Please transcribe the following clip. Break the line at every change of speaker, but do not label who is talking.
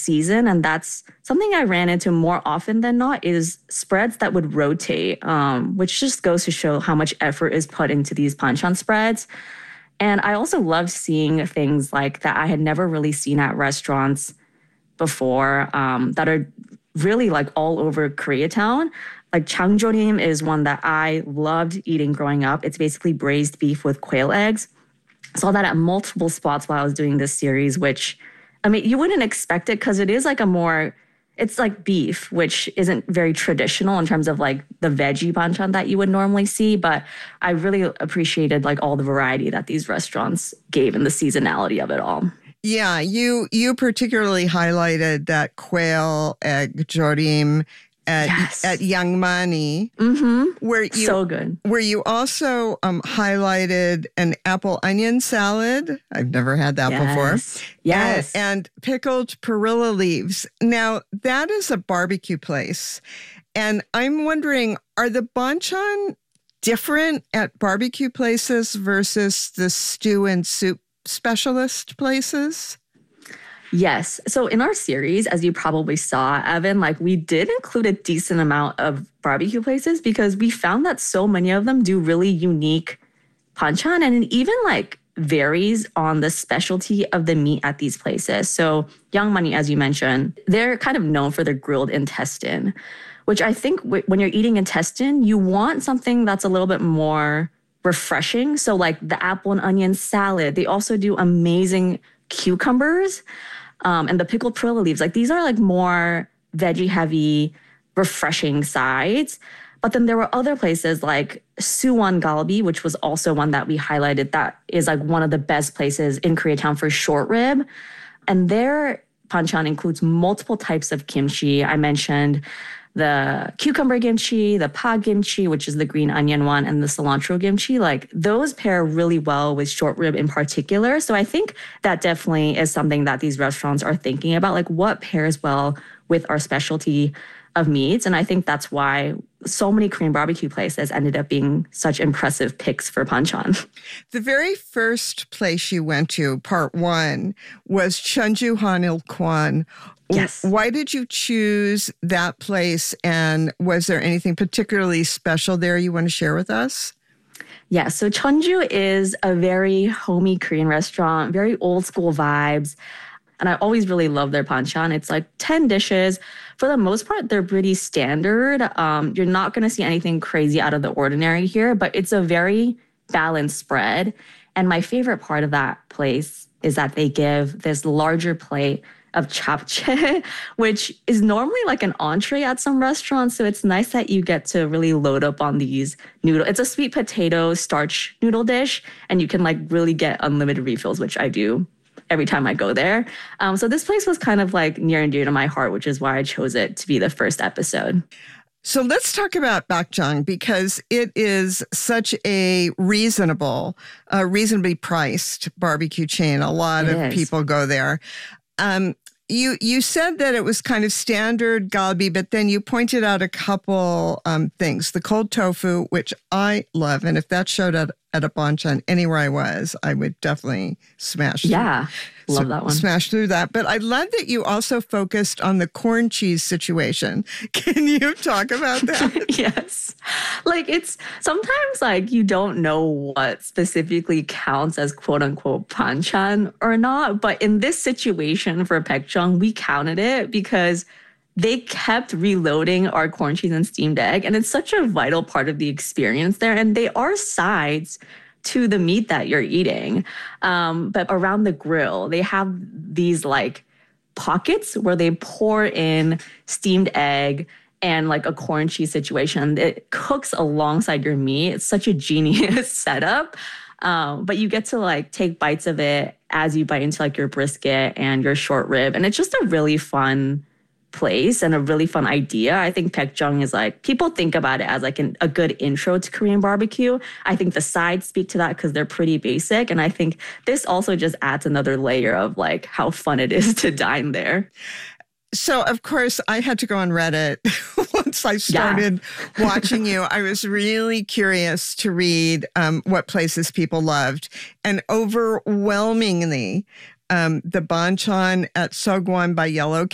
season, and that's something I ran into more often than not, is spreads that would rotate, which just goes to show how much effort is put into these panchan spreads. And I also loved seeing things like that I had never really seen at restaurants before, that are really like all over Koreatown. Like changjorim is one that I loved eating growing up. It's basically braised beef with quail eggs. Saw that at multiple spots while I was doing this series, which, I mean, you wouldn't expect it because it is like it's like beef, which isn't very traditional in terms of like the veggie banchan that you would normally see. But I really appreciated like all the variety that these restaurants gave and the seasonality of it all.
Yeah, you particularly highlighted that quail egg jorim at Yangmani,
So good.
Where you also highlighted an apple onion salad. I've never had that before.
Yes.
And pickled perilla leaves. Now, that is a barbecue place. And I'm wondering, are the banchan different at barbecue places versus the stew and soup specialist places?
Yes. So in our series, as you probably saw, Evan, like we did include a decent amount of barbecue places because we found that so many of them do really unique panchan, and it even like varies on the specialty of the meat at these places. So Yangmani, as you mentioned, they're kind of known for their grilled intestine, which I think when you're eating intestine, you want something that's a little bit more refreshing. So like the apple and onion salad, they also do amazing cucumbers. And the pickled perilla leaves, like these are like more veggie heavy, refreshing sides. But then there were other places like Suwon Galbi, which was also one that we highlighted. That is like one of the best places in Koreatown for short rib. And their panchan includes multiple types of kimchi. I mentioned the cucumber kimchi, the pa kimchi, which is the green onion one, and the cilantro kimchi. Like those pair really well with short rib in particular. So I think that definitely is something that these restaurants are thinking about, like what pairs well with our specialty of meats. And I think that's why so many Korean barbecue places ended up being such impressive picks for panchan.
The very first place you went to, part one, was Cheonju Hanil-kwan.
Yes.
Why did you choose that place? And was there anything particularly special there you want to share with us?
Yeah, so Cheonju is a very homey Korean restaurant, very old school vibes. And I always really love their panchan. It's like 10 dishes. For the most part, they're pretty standard. You're not going to see anything crazy out of the ordinary here, but it's a very balanced spread. And my favorite part of that place is that they give this larger plate of japchae, which is normally like an entree at some restaurants. So it's nice that you get to really load up on these noodles. It's a sweet potato starch noodle dish, and you can like really get unlimited refills, which I do every time I go there. So this place was kind of like near and dear to my heart, which is why I chose it to be the first episode.
So let's talk about Bakjang, because it is such a reasonably priced barbecue chain. A lot of people go there. You said that it was kind of standard galbi, but then you pointed out a couple things. The cold tofu, which I love, and if that showed up at a banchan anywhere I would definitely smash through.
Yeah, love that one.
Smash through that. But I love that you also focused on the corn cheese situation. Can you talk about that?
Yes. Like it's sometimes like you don't know what specifically counts as quote unquote banchan or not. But in this situation for Baekjeong, we counted it because they kept reloading our corn cheese and steamed egg. And it's such a vital part of the experience there. And they are sides to the meat that you're eating. But around the grill, they have these like pockets where they pour in steamed egg and like a corn cheese situation. It cooks alongside your meat. It's such a genius setup. But you get to like take bites of it as you bite into like your brisket and your short rib. And it's just a really fun place and a really fun idea. I think Baekjeong is like, people think about it as like a good intro to Korean barbecue. I think the sides speak to that because they're pretty basic. And I think this also just adds another layer of like how fun it is to dine there.
So, of course, I had to go on Reddit once I started watching you. I was really curious to read what places people loved. And overwhelmingly, the banchan at Sogwon by Yellow